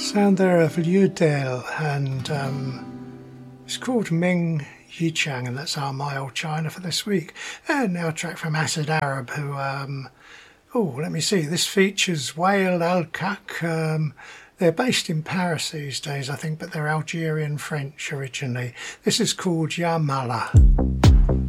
Sound there of Liu Dale, and it's called Ming Yichang, and that's our My Old China for this week. And now a track from Acid Arab, who, let me see, this features Wael Al-Kak. They're based in Paris these days, I think, but they're Algerian French originally. This is called Ya Mala.